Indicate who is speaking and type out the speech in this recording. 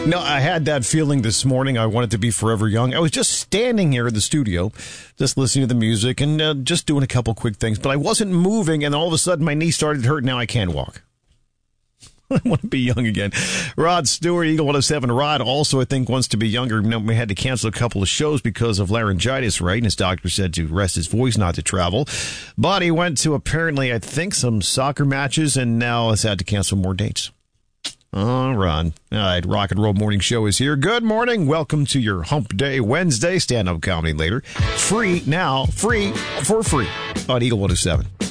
Speaker 1: No, I had that feeling this morning. I wanted to be forever young. I was just standing here in the studio, just listening to the music and just doing a couple quick things. But I wasn't moving, and all of a sudden my knee started to hurt. Now I can't walk. I want to be young again. Rod Stewart, Eagle 107. Rod also, I think, wants to be younger. You know, we had to cancel a couple of shows because of laryngitis, right? And his doctor said to rest his voice, not to travel. But he went to, apparently, I think, some soccer matches, and now has had to cancel more dates. All right. Rock and Roll Morning Show is here. Good morning. Welcome to your Hump Day Wednesday. Stand-up comedy later. Free now. Free for free on Eagle 107.